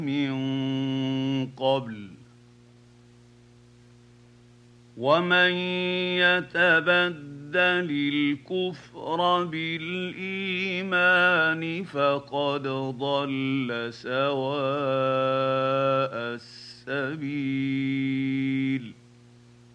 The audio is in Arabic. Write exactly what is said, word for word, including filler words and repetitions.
من قبل ومن يتبدل الكفر بالإيمان فقد ضل سواء السبيل